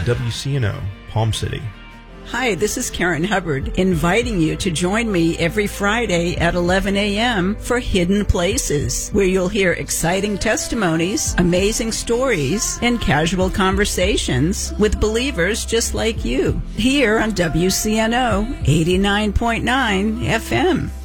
WCNO, Palm City. Hi, this is Karen Hubbard, inviting you to join me every Friday at 11 a.m. for Hidden Places, where you'll hear exciting testimonies, amazing stories, and casual conversations with believers just like you, here on WCNO 89.9 FM.